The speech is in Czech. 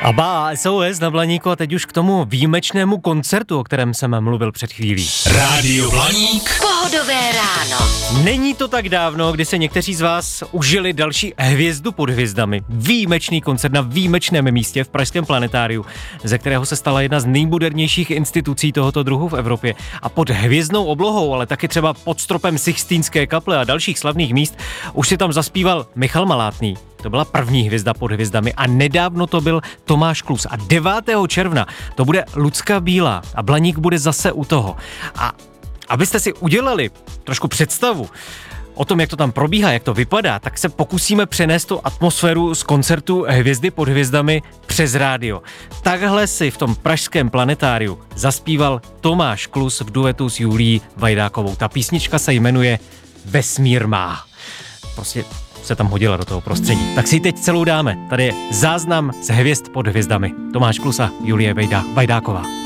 ABBA, SOS na Blaníku a teď už k tomu výjimečnému koncertu, o kterém jsem mluvil před chvílí. Rádio Blaník. Pohodové ráno. Není to tak dávno, kdy se někteří z vás užili další Hvězdu pod hvězdami. Výjimečný koncert na výjimečném místě v pražském planetáriu, ze kterého se stala jedna z nejmodernějších institucí tohoto druhu v Evropě. A pod hvězdnou oblohou, ale taky třeba pod stropem Sixtínské kaple a dalších slavných míst, už si tam zaspíval Michal Malátný. To byla první Hvězda pod hvězdami a nedávno to byl Tomáš Klus. A 9. června to bude Lucka Bílá a Blaník bude zase u toho. A abyste si udělali trošku představu o tom, jak to tam probíhá, jak to vypadá, tak se pokusíme přenést tu atmosféru z koncertu Hvězdy pod hvězdami přes rádio. Takhle si v tom pražském planetáriu zaspíval Tomáš Klus v duetu s Julií Vajdákovou. Ta písnička se jmenuje Vesmír má. Prostě se tam hodila do toho prostředí. Tak si ji teď celou dáme. Tady je záznam z Hvězd pod hvězdami. Tomáš Klus a Julie Vajdáková.